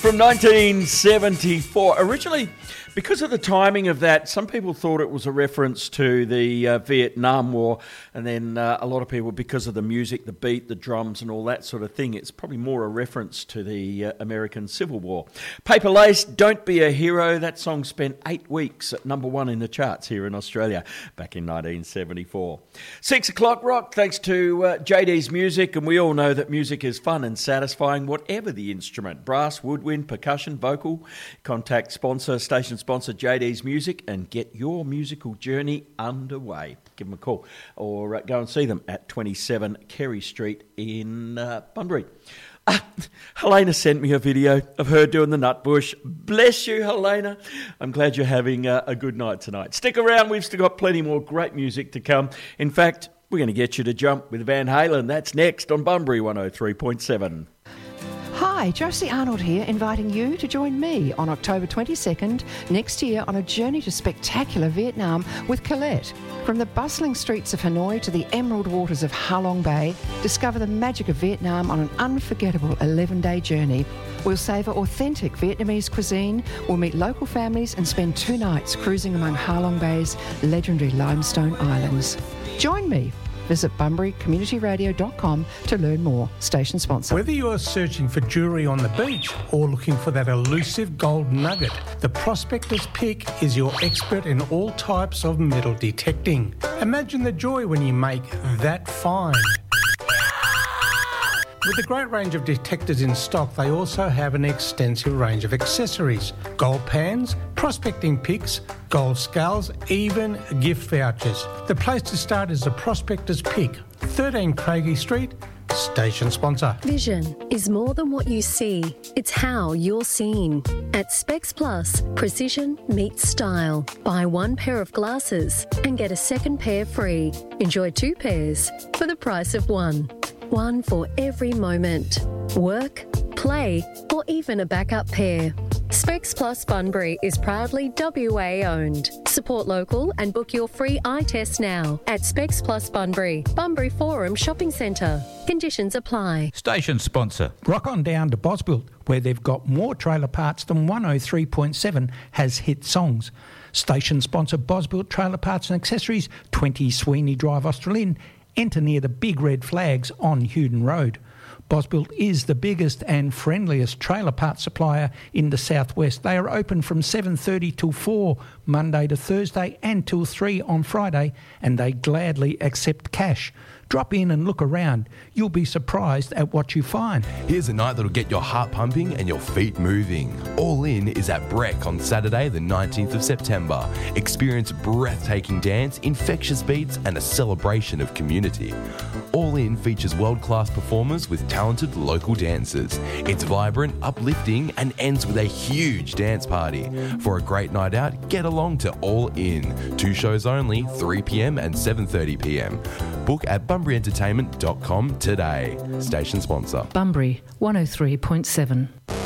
From 1974. Originally, because of the timing of that, some people thought it was a reference to the Vietnam War, and then a lot of people, because of the music, the beat, the drums and all that sort of thing, it's probably more a reference to the American Civil War. Paper Lace, Don't Be a Hero, that song spent 8 weeks at number 1 in the charts here in Australia back in 1974. 6 o'clock rock, thanks to JD's Music, and we all know that music is fun and satisfying, whatever the instrument, brass, woodwind, percussion, vocal. Contact station sponsor JD's Music and get your musical journey underway. Give them a call or go and see them at 27 Kerry Street in Bunbury. Helena sent me a video of her doing the Nutbush. Bless you, Helena. I'm glad you're having a good night tonight. Stick around, we've still got plenty more great music to come. In fact, we're going to get you to jump with Van Halen. That's next on Bunbury 103.7. Hi, Josie Arnold here, inviting you to join me on October 22nd next year on a journey to spectacular Vietnam with Colette. From the bustling streets of Hanoi to the emerald waters of Ha Long Bay, discover the magic of Vietnam on an unforgettable 11-day journey. We'll savour authentic Vietnamese cuisine, we'll meet local families and spend 2 nights cruising among Ha Long Bay's legendary limestone islands. Join me. Visit bunburycommunityradio.com to learn more. Station sponsor. Whether you are searching for jewellery on the beach or looking for that elusive gold nugget, the Prospector's Pick is your expert in all types of metal detecting. Imagine the joy when you make that find. With a great range of detectors in stock, they also have an extensive range of accessories. Gold pans, prospecting picks, gold scales, even gift vouchers. The place to start is the Prospector's Pick, 13 Craigie Street, station sponsor. Vision is more than what you see, it's how you're seen. At Specs Plus, precision meets style. Buy 1 pair of glasses and get a second pair free. Enjoy 2 pairs for the price of 1. 1 for every moment. Work, play, or even a backup pair. Specs Plus Bunbury is proudly WA owned. Support local and book your free eye test now at Specs Plus Bunbury, Bunbury Forum Shopping Centre. Conditions apply. Station sponsor. Rock on down to Bosbuilt, where they've got more trailer parts than 103.7 has hit songs. Station sponsor Bosbuilt Trailer Parts and Accessories, 20 Sweeney Drive, Australind. Enter near the big red flags on Hewden Road. Bosbuilt is the biggest and friendliest trailer parts supplier in the southwest. They are open from 7:30 till 4 Monday to Thursday and till 3 on Friday, and they gladly accept cash. Drop in and look around. You'll be surprised at what you find. Here's a night that'll get your heart pumping and your feet moving. All In is at Breck on Saturday the 19th of September. Experience breathtaking dance, infectious beats and a celebration of community. All In features world-class performers with talented local dancers. It's vibrant, uplifting and ends with a huge dance party. For a great night out, get along to All In. 2 shows only, 3 p.m. and 7:30 p.m. Book at bunburyentertainment.com today. Station sponsor. Bunbury 103.7.